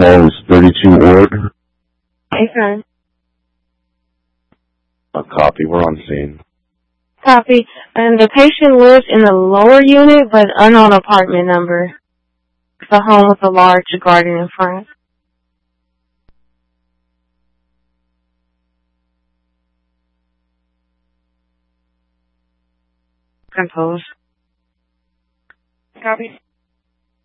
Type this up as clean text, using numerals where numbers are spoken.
call is 32 Ward. Okay. A copy. We're on scene. Copy. And the patient lives in the lower unit, but unknown apartment number. The home with a large garden in front. Compose. Copy.